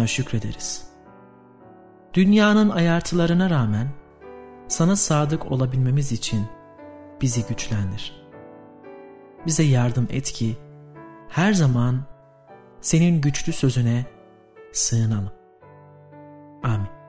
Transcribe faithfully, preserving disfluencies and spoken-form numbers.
sana şükrederiz. Dünyanın ayartılarına rağmen sana sadık olabilmemiz için bizi güçlendir. Bize yardım et ki her zaman senin güçlü sözüne sığınalım. Amin.